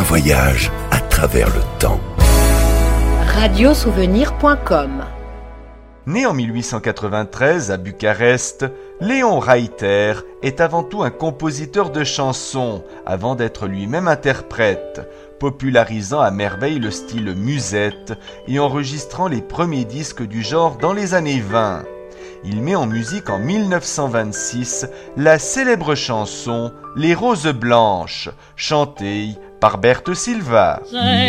voyage à travers le temps. Radiosouvenir.com. Né en 1893 à Bucarest, Léon Reiter est avant tout un compositeur de chansons, avant d'être lui-même interprète, popularisant à merveille le style musette et enregistrant les premiers disques du genre dans les années 20. Il met en musique en 1926 la célèbre chanson « Les Roses Blanches », chantée par Berthe Silva.